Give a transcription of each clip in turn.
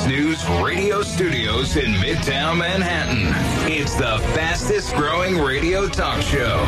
Fox News radio studios in Midtown Manhattan. It's the fastest growing radio talk show.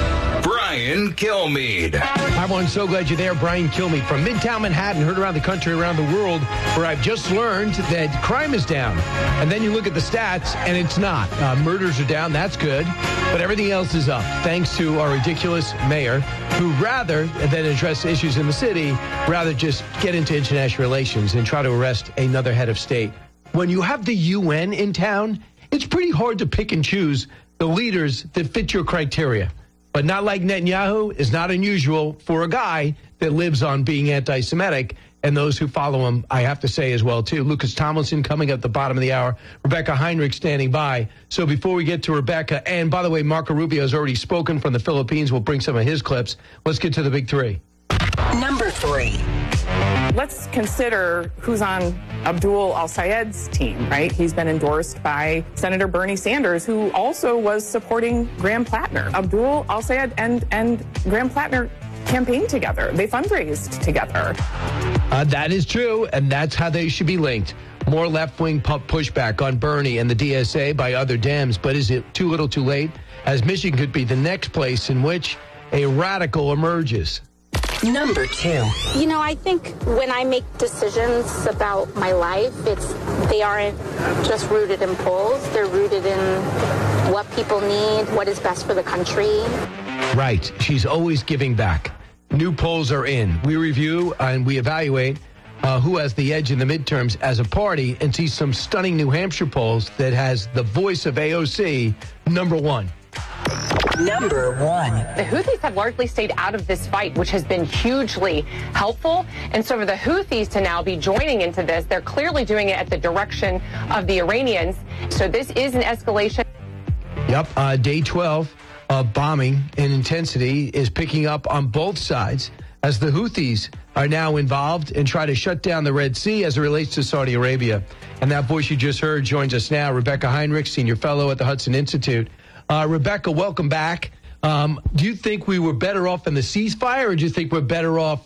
Brian Kilmeade. Hi, everyone. So glad you're there. Brian Kilmeade from Midtown Manhattan, heard around the country, around the world, where I've just learned that crime is down. And then you look at the stats, and it's not. Murders are down. That's good. But everything else is up, thanks to our ridiculous mayor, who rather than address issues in the city, rather just get into international relations and try to arrest another head of state. When you have the UN in town, it's pretty hard to pick and choose the leaders that fit your criteria. But not like Netanyahu is not unusual for a guy that lives on being anti-Semitic, and those who follow him, I have to say as well, too. Lucas Tomlinson coming at the bottom of the hour. Rebecca Heinrich standing by. So before we get to Rebecca, and by the way, Marco Rubio has already spoken from the Philippines. We'll bring some of his clips. Let's get to the big three. Number 3. Let's consider who's on Abdul al-Sayed's team, right? He's been endorsed by Senator Bernie Sanders, who also was supporting Graham Plattner. Abdul al-Sayed and Graham Plattner campaigned together. They fundraised together. That is true, and that's how they should be linked. More left-wing pushback on Bernie and the DSA by other Dems, but is it too little too late? As Michigan could be the next place in which a radical emerges. Number 2. You know, I think when I make decisions about my life, they aren't just rooted in polls. They're rooted in what people need, what is best for the country. Right. She's always giving back. New polls are in. We review and we evaluate who has the edge in the midterms as a party and see some stunning New Hampshire polls that has the voice of AOC number 1. Number 1. The Houthis have largely stayed out of this fight, which has been hugely helpful. And so for the Houthis to now be joining into this, they're clearly doing it at the direction of the Iranians. So this is an escalation. Yep. Day 12 of bombing and intensity is picking up on both sides as the Houthis are now involved and try to shut down the Red Sea as it relates to Saudi Arabia. And that voice you just heard joins us now, Rebecca Heinrich, senior fellow at the Hudson Institute. Rebecca, welcome back. Do you think we were better off in the ceasefire, or do you think we're better off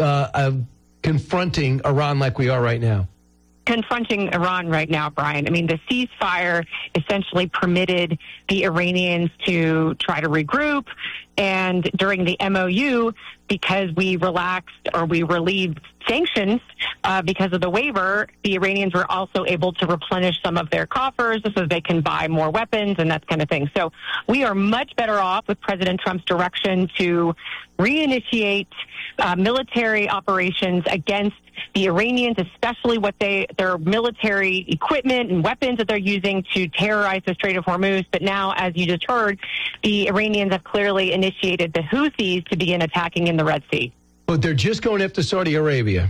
confronting Iran like we are right now? Confronting Iran right now, Brian. I mean, the ceasefire essentially permitted the Iranians to try to regroup. And during the MOU, because we relaxed or we relieved sanctions because of the waiver, the Iranians were also able to replenish some of their coffers so they can buy more weapons and that kind of thing. So we are much better off with President Trump's direction to reinitiate military operations against the Iranians, especially their military equipment and weapons that they're using to terrorize the Strait of Hormuz. But now, as you just heard, the Iranians have clearly initiated the Houthis to begin attacking in the Red Sea. But they're just going after Saudi Arabia.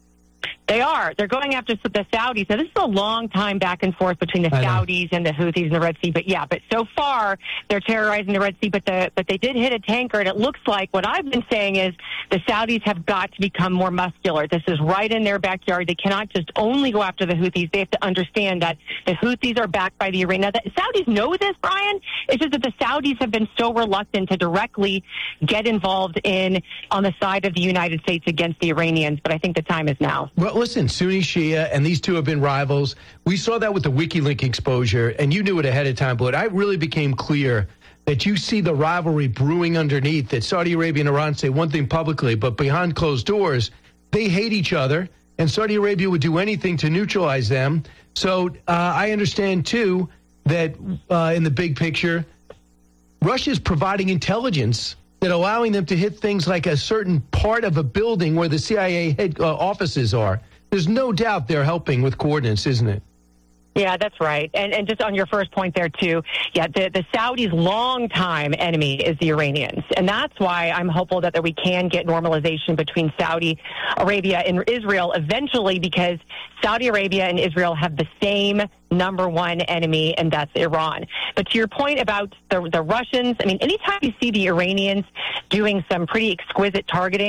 They are. They're going after the Saudis. Now, this is a long time back and forth between the Saudis and the Houthis in the Red Sea. But so far, they're terrorizing the Red Sea. But they did hit a tanker, and it looks like what I've been saying is the Saudis have got to become more muscular. This is right in their backyard. They cannot just only go after the Houthis. They have to understand that the Houthis are backed by the Iranian. Now, the Saudis know this, Brian. It's just that the Saudis have been so reluctant to directly get involved on the side of the United States against the Iranians. But I think the time is now. Well, listen, Sunni Shia, and these two have been rivals. We saw that with the WikiLeaks exposure, and you knew it ahead of time, but it really became clear that you see the rivalry brewing underneath, that Saudi Arabia and Iran say one thing publicly, but behind closed doors, they hate each other, and Saudi Arabia would do anything to neutralize them. So I understand, too, that in the big picture, Russia's providing intelligence that allowing them to hit things like a certain part of a building where the CIA head offices are. There's no doubt they're helping with coordinates, isn't it? Yeah, that's right. And just on your first point there, too, the Saudis' longtime enemy is the Iranians. And that's why I'm hopeful that we can get normalization between Saudi Arabia and Israel eventually, because Saudi Arabia and Israel have the same number one enemy, and that's Iran. But to your point about the Russians, I mean, anytime you see the Iranians doing some pretty exquisite targeting,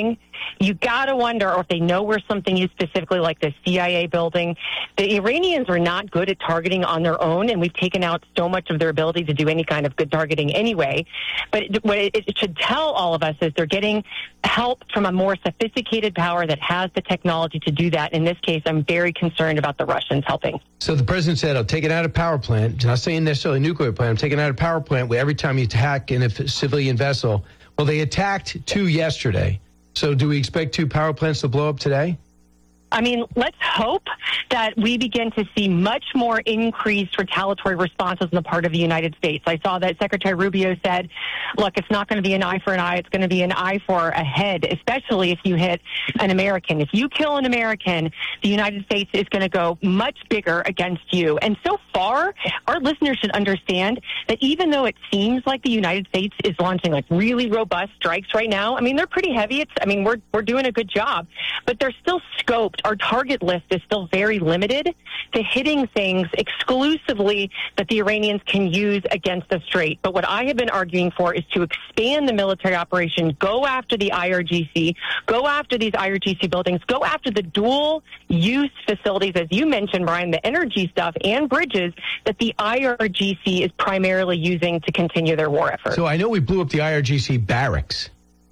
you got to wonder, or if they know where something is specifically, like the CIA building. The Iranians are not good at targeting on their own, and we've taken out so much of their ability to do any kind of good targeting anyway. But what it should tell all of us is they're getting help from a more sophisticated power that has the technology to do that. In this case, I'm very concerned about the Russians helping. So the president said, I'll take it out of power plant. Not saying necessarily nuclear plant. I'm taking it out of power plant where every time you attack in a civilian vessel. Well, they attacked 2 yesterday. So do we expect 2 power plants to blow up today? I mean, let's hope that we begin to see much more increased retaliatory responses on the part of the United States. I saw that Secretary Rubio said, look, it's not going to be an eye for an eye. It's going to be an eye for a head, especially if you hit an American. If you kill an American, the United States is going to go much bigger against you. And so far, our listeners should understand that even though it seems like the United States is launching like really robust strikes right now, I mean, they're pretty heavy. We're doing a good job, but they're still scoped. Our target list is still very limited to hitting things exclusively that the Iranians can use against the Strait. But what I have been arguing for is to expand the military operation, go after the IRGC, go after these IRGC buildings, go after the dual-use facilities, as you mentioned, Brian, the energy stuff and bridges that the IRGC is primarily using to continue their war effort. So I know we blew up the IRGC barracks.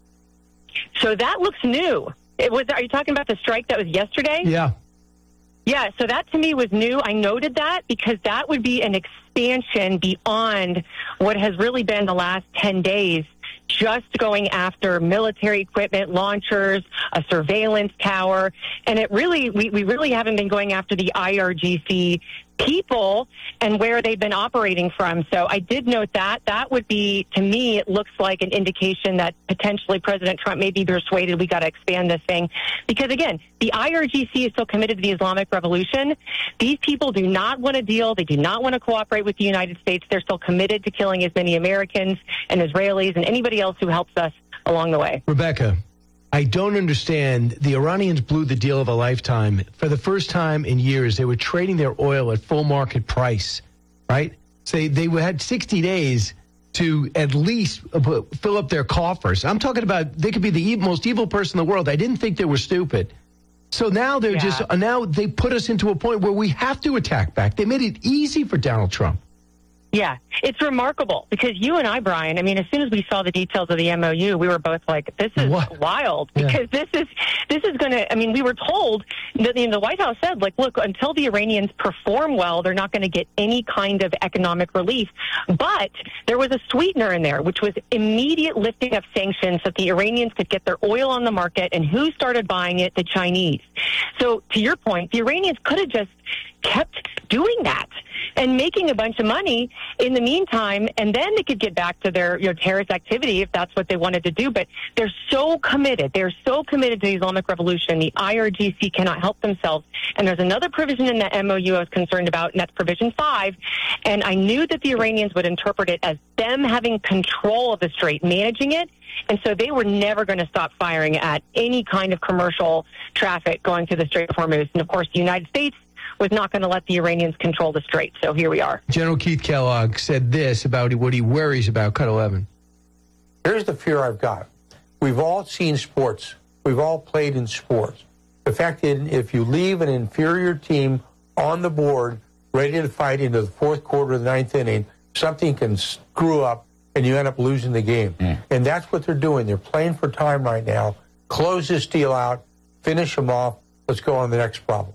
So that looks new. Are you talking about the strike that was yesterday? Yeah. Yeah, so that to me was new. I noted that because that would be an expansion beyond what has really been the last 10 days, just going after military equipment, launchers, a surveillance tower. And it really, we really haven't been going after the IRGC people and where they've been operating from. So I did note that. That would be, to me, it looks like an indication that potentially President Trump may be persuaded we got to expand this thing. Because, again, the IRGC is still committed to the Islamic Revolution. These people do not want to deal. They do not want to cooperate with the United States. They're still committed to killing as many Americans and Israelis and anybody else who helps us along the way. Rebecca, I don't understand. The Iranians blew the deal of a lifetime. For the first time in years, they were trading their oil at full market price, right? So they had 60 days to at least fill up their coffers. I'm talking about they could be the most evil person in the world. I didn't think they were stupid. So now now they put us into a point where we have to attack back. They made it easy for Donald Trump. Yeah, it's remarkable because you and I, Brian, I mean, as soon as we saw the details of the MOU, we were both like, this is wild because this is going to, I mean, we were told that the White House said, like, look, until the Iranians perform well, they're not going to get any kind of economic relief. But there was a sweetener in there, which was immediate lifting of sanctions so that the Iranians could get their oil on the market. And who started buying it? The Chinese. So to your point, the Iranians could have just kept doing that and making a bunch of money in the meantime, and then they could get back to their terrorist activity if that's what they wanted to do. But they're so committed. They're so committed to the Islamic Revolution. The IRGC cannot help themselves. And there's another provision in the MOU I was concerned about, and that's Provision 5. And I knew that the Iranians would interpret it as them having control of the Strait, managing it. And so they were never going to stop firing at any kind of commercial traffic going through the Strait of Hormuz. And, of course, the United States was not going to let the Iranians control the Strait. So here we are. General Keith Kellogg said this about what he worries about Cut 11. Here's the fear I've got. We've all seen sports. We've all played in sports. The fact that if you leave an inferior team on the board ready to fight into the fourth quarter of the ninth inning, something can screw up and you end up losing the game. And that's what they're doing. They're playing for time right now. Close this deal out. Finish them off. Let's go on to the next problem.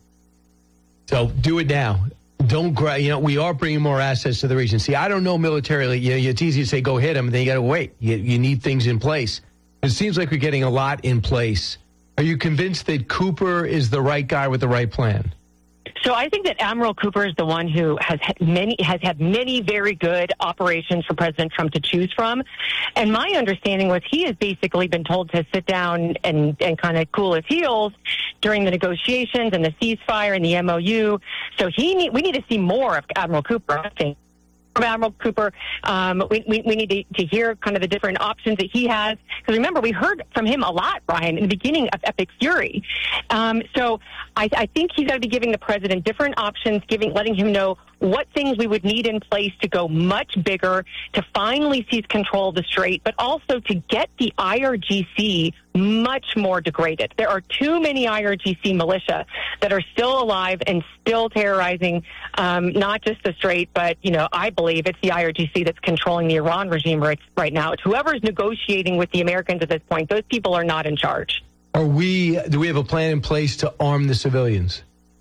So do it now. Don't we are bringing more assets to the region. See, I don't know militarily. It's easy to say go hit them, and then you got to wait. You need things in place. It seems like we're getting a lot in place. Are you convinced that Cooper is the right guy with the right plan? So I think that Admiral Cooper is the one who has had many very good operations for President Trump to choose from. And my understanding was he has basically been told to sit down and kind of cool his heels during the negotiations and the ceasefire and the MOU. So we need to see more of Admiral Cooper, I think. From Admiral Cooper, we need to hear kind of the different options that he has. Because remember, we heard from him a lot, Brian, in the beginning of Epic Fury. So I think he's got to be giving the president different options, letting him know what things we would need in place to go much bigger, to finally seize control of the Strait, but also to get the IRGC much more degraded. There are too many IRGC militia that are still alive and still terrorizing not just the Strait, but, I believe it's the IRGC that's controlling the Iran regime right now. It's whoever's negotiating with the Americans at this point. Those people are not in charge. Do we have a plan in place to arm the civilians?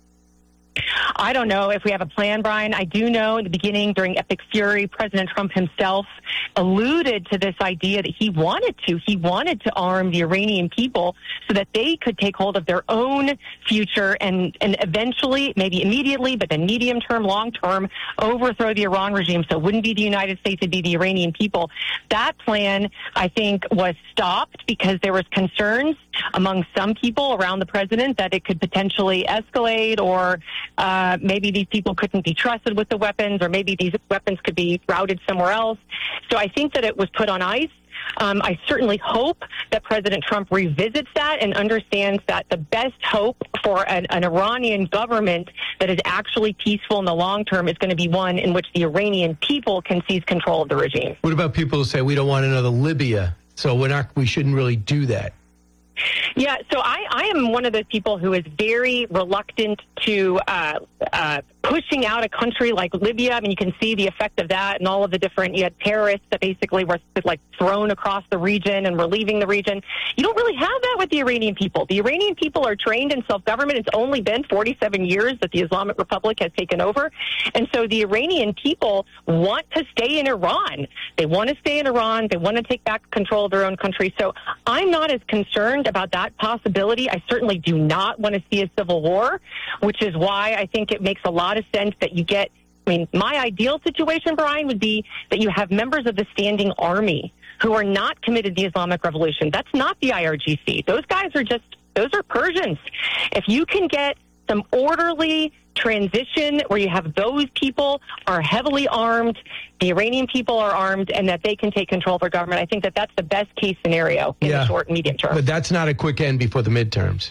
I don't know if we have a plan, Brian. I do know in the beginning, during Epic Fury, President Trump himself alluded to this idea that he wanted to arm the Iranian people so that they could take hold of their own future and eventually, maybe immediately, but then medium term, long term, overthrow the Iran regime. So it wouldn't be the United States, it'd be the Iranian people. That plan, I think, was stopped because there was concerns among some people around the president that it could potentially escalate, or maybe these people couldn't be trusted with the weapons, or maybe these weapons could be routed somewhere else. So I think that it was put on ice. I certainly hope that President Trump revisits that and understands that the best hope for an Iranian government that is actually peaceful in the long term is going to be one in which the Iranian people can seize control of the regime. What about people who say we don't want another Libya, so we shouldn't really do that? Yeah, so I am one of those people who is very reluctant to pushing out a country like Libya. I mean, you can see the effect of that and all of the different, you had terrorists that basically were like thrown across the region and were leaving the region. You don't really have that with the Iranian people. The Iranian people are trained in self-government. It's only been 47 years that the Islamic Republic has taken over. And so the Iranian people want to stay in Iran. They want to stay in Iran. They want to take back control of their own country. So I'm not as concerned about that possibility. I certainly do not want to see a civil war, which is why I think it makes a lot of sense that you get, my ideal situation, Brian, would be that you have members of the standing army who are not committed to the Islamic Revolution. That's not the IRGC. Those guys those are Persians. If you can get some orderly transition where you have those people are heavily armed, the Iranian people are armed, and that they can take control of their government, I think that that's the best case scenario in the short and medium term. But that's not a quick end before the midterms.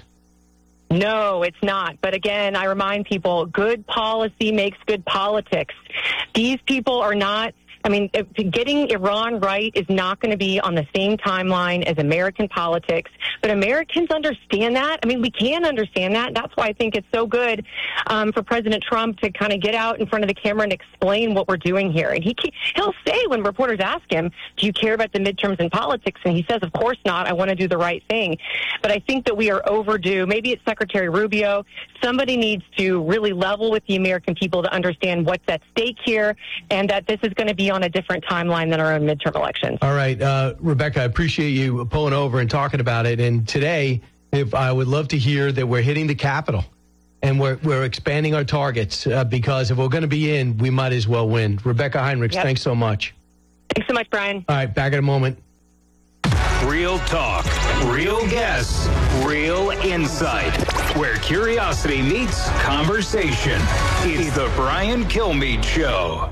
No, it's not. But again, I remind people, good policy makes good politics. These people are not, getting Iran right is not going to be on the same timeline as American politics. But Americans understand that. We can understand that. That's why I think it's so good for President Trump to kind of get out in front of the camera and explain what we're doing here. And he'll say when reporters ask him, do you care about the midterms in politics? And he says, of course not. I want to do the right thing. But I think that we are overdue. Maybe it's Secretary Rubio. Somebody needs to really level with the American people to understand what's at stake here, and that this is going to be on a different timeline than our own midterm elections. All right, Rebecca, I appreciate you pulling over and talking about it. And today, I would love to hear that we're hitting the Capitol and we're expanding our targets because if we're going to be in, we might as well win. Rebecca Heinrichs, thanks so much. Thanks so much, Brian. All right, back in a moment. Real talk, real guests, real insight. Where curiosity meets conversation. It's the Brian Kilmeade Show.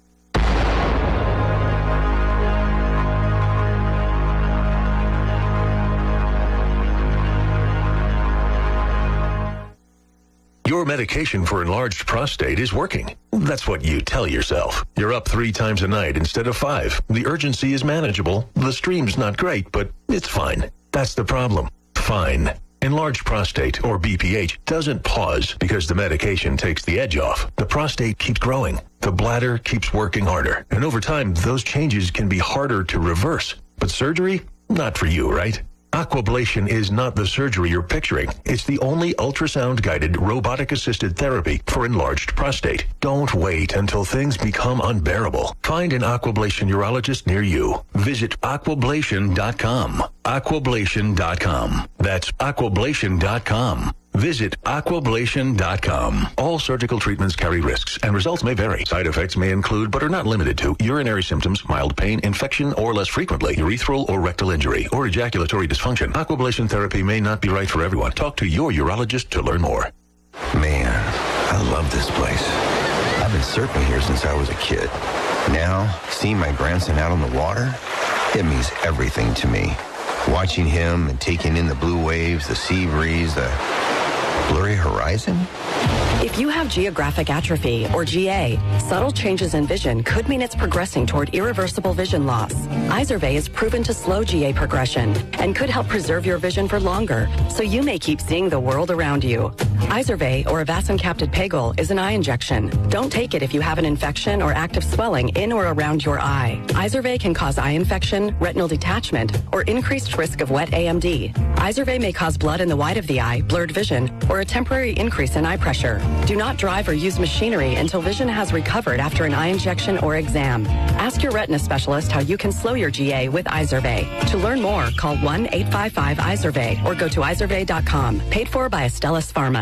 Your medication for enlarged prostate is working. That's what you tell yourself. You're up 3 times a night instead of 5. The urgency is manageable. The stream's not great, but it's fine. That's the problem. Fine. Enlarged prostate, or BPH, doesn't pause because the medication takes the edge off. The prostate keeps growing. The bladder keeps working harder. And over time, those changes can be harder to reverse. But surgery? Not for you, right? Aquablation is not the surgery you're picturing. It's the only ultrasound-guided, robotic-assisted therapy for enlarged prostate. Don't wait until things become unbearable. Find an Aquablation urologist near you. Visit aquablation.com. Aquablation.com. That's aquablation.com. Visit aquablation.com. All surgical treatments carry risks, and results may vary. Side effects may include, but are not limited to, urinary symptoms, mild pain, infection, or less frequently, urethral or rectal injury, or ejaculatory dysfunction. Aquablation therapy may not be right for everyone. Talk to your urologist to learn more. Man, I love this place. I've been surfing here since I was a kid. Now, seeing my grandson out on the water, it means everything to me. Watching him and taking in the blue waves, the sea breeze, Blurry horizon? If you have geographic atrophy, or GA, subtle changes in vision could mean it's progressing toward irreversible vision loss. Izervay is proven to slow GA progression and could help preserve your vision for longer, so you may keep seeing the world around you. Izervay, or avacincaptad pegol, is an eye injection. Don't take it if you have an infection or active swelling in or around your eye. Izervay can cause eye infection, retinal detachment, or increased risk of wet AMD. Izervay may cause blood in the white of the eye, blurred vision, or a temporary increase in eye pressure. Do not drive or use machinery until vision has recovered after an eye injection or exam. Ask your retina specialist how you can slow your GA with Izervay. To learn more, call 1-855-IZERVAY or go to izervay.com. Paid for by Astellas Pharma.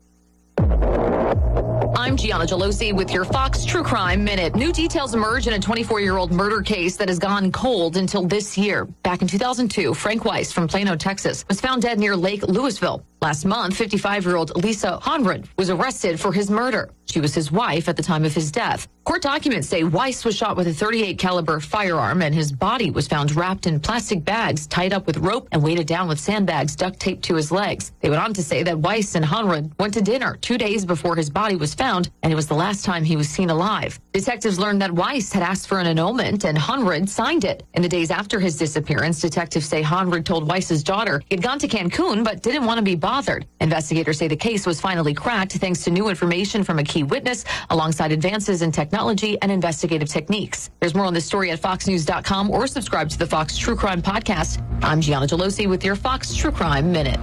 I'm Gianna Gelosi with your Fox True Crime Minute. New details emerge in a 24-year-old murder case that has gone cold until this year. Back in 2002, Frank Weiss from Plano, Texas, was found dead near Lake Louisville. Last month, 55-year-old Lisa Honrud was arrested for his murder. She was his wife at the time of his death. Court documents say Weiss was shot with a .38 caliber firearm, and his body was found wrapped in plastic bags, tied up with rope, and weighted down with sandbags duct taped to his legs. They went on to say that Weiss and Honrud went to dinner 2 days before his body was found, and it was the last time he was seen alive. Detectives learned that Weiss had asked for an annulment, and Honrud signed it. In the days after his disappearance, detectives say Honrud told Weiss's daughter he'd gone to Cancun but didn't want to be bothered. Investigators say the case was finally cracked thanks to new information from a key witness alongside advances in technology and investigative techniques. There's more on this story at foxnews.com or subscribe to the Fox True Crime Podcast. I'm Gianna Gelosi with your Fox True Crime Minute.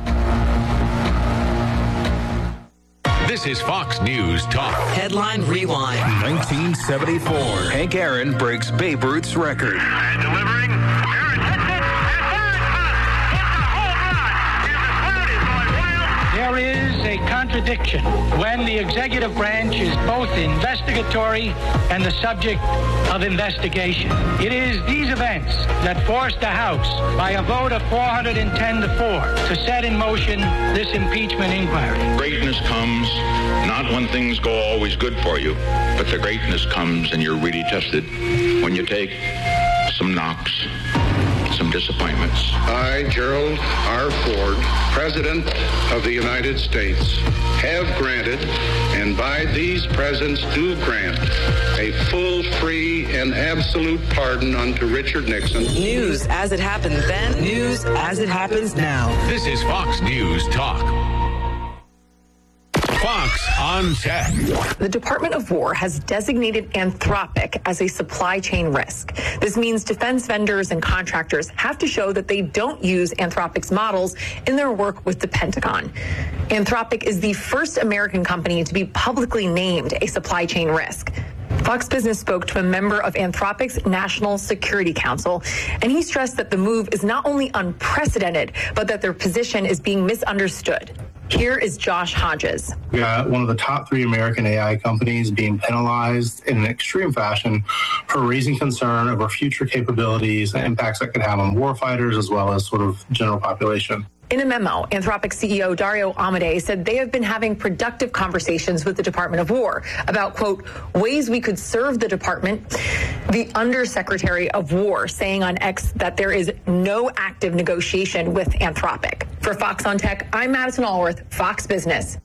This is Fox News Talk. Headline Rewind. 1974. Hank Aaron breaks Babe Ruth's record. And delivering. Aaron hits it. There is a contradiction when the executive branch is both investigatory and the subject of investigation. It is these events that forced the House, by a vote of 410 to 4, to set in motion this impeachment inquiry. Greatness comes not when things go always good for you, but the greatness comes and you're really tested when you take some knocks, some disappointments. I, Gerald R. Ford, President of the United States, have granted, and by these presents do grant, a full, free, and absolute pardon unto Richard Nixon. News as it happened then, news as it happens now. This is Fox News Talk. Fox on Tech. The Department of War has designated Anthropic as a supply chain risk. This means defense vendors and contractors have to show that they don't use Anthropic's models in their work with the Pentagon. Anthropic is the first American company to be publicly named a supply chain risk. Fox Business spoke to a member of Anthropic's National Security Council, and he stressed that the move is not only unprecedented, but that their position is being misunderstood. Here is Josh Hodges. We got one of the top 3 American AI companies being penalized in an extreme fashion for raising concern over future capabilities and impacts that could have on warfighters as well as sort of general population. In a memo, Anthropic CEO Dario Amodei said they have been having productive conversations with the Department of War about, quote, ways we could serve the department. The Undersecretary of War saying on X that there is no active negotiation with Anthropic. For Fox on Tech, I'm Madison Allworth, Fox Business.